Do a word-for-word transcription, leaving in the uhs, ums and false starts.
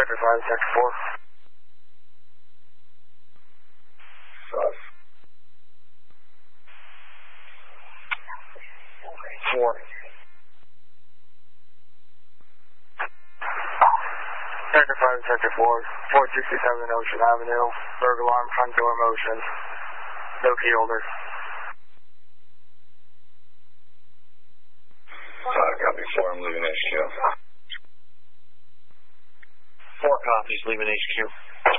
Sector five, Sector four. Sus. Four. Sector five, Sector four, four sixty-seven Ocean Avenue, burglar alarm, front door motion, no key holder. Uh, copy four, I'm leaving H Q. Four copies, leaving H Q.